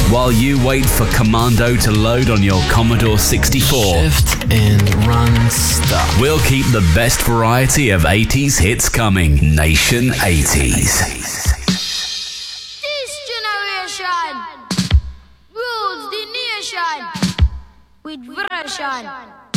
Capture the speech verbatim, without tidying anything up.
while you wait for Commando to load on your Commodore sixty-four. Shift and run stop. We'll keep the best variety of eighties hits coming. Nation eighties. This generation rules the nation with version.